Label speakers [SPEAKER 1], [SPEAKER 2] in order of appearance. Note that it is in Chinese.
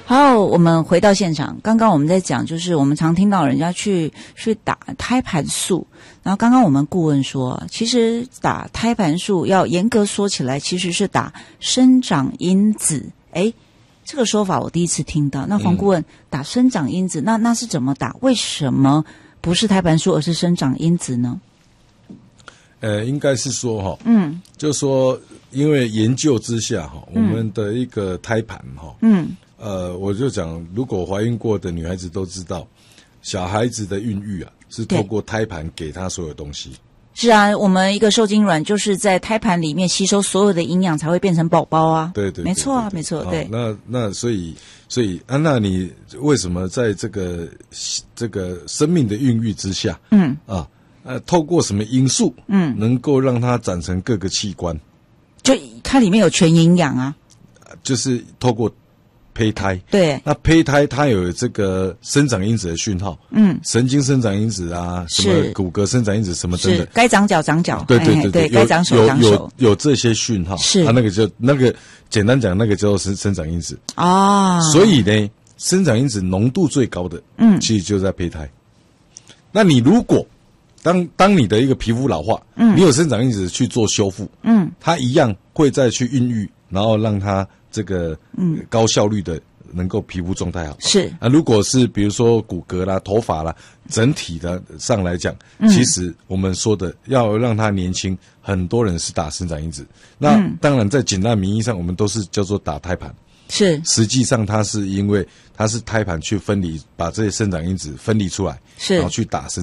[SPEAKER 1] 好，我们回到现场。刚刚我们在讲，就是我们常听到人家去打胎盘素，然后刚刚我们顾问说，其实打胎盘素要严格说起来，其实是打生长因子。诶，这个说法我第一次听到。那黄顾问，打生长因子，那是怎么打？为什么不是胎盘素，而是生长因子呢？
[SPEAKER 2] 应该是说就说因为研究之下我们的一个胎盘我就讲，如果怀孕过的女孩子都知道，小孩子的孕育是透过胎盘给她所有东西。
[SPEAKER 1] 是啊，我们一个受精卵就是在胎盘里面吸收所有的营养，才会变成宝宝啊。
[SPEAKER 2] 对对，
[SPEAKER 1] 没错啊，没错。对，
[SPEAKER 2] 那所以那你为什么在这个生命的孕育之下，透过什么因素，能够让它长成各个器官？
[SPEAKER 1] 就它里面有全营养啊，
[SPEAKER 2] 就是透过胚胎。
[SPEAKER 1] 对，
[SPEAKER 2] 那胚胎它有这个生长因子的讯号，神经生长因子啊，什么骨骼生长因子什么等等，
[SPEAKER 1] 该长脚长脚，
[SPEAKER 2] 对对对对，
[SPEAKER 1] 该长手长手，
[SPEAKER 2] 有这些讯号，
[SPEAKER 1] 是
[SPEAKER 2] 它那个简单讲，那个叫做生长因子
[SPEAKER 1] 啊。
[SPEAKER 2] 所以呢，生长因子浓度最高的，其实就在胚胎。那你如果当你的一个皮肤老化，你有生长因子去做修复，它一样会再去孕育，然后让它这个高效率的能够皮肤状态好。
[SPEAKER 1] 是
[SPEAKER 2] 啊，如果是比如说骨骼啦、头发啦，整体的上来讲，其实我们说的要让它年轻，很多人是打生长因子。那当然在简单名义上，我们都是叫做打胎盘。
[SPEAKER 1] 是，
[SPEAKER 2] 实际上它是因为它是胎盘去分离，把这些生长因子分离出来，
[SPEAKER 1] 是，
[SPEAKER 2] 然后去打生